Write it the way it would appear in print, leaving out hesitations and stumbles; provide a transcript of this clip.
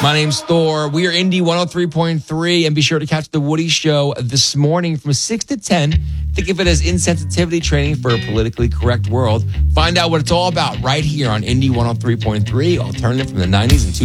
My name's Thor. We are Indie 103.3, and be sure to catch The Woody Show this morning from 6 to 10. Think of it as insensitivity training for a politically correct world. Find out what it's all about right here on Indie 103.3, alternative from the 90s and 2000s.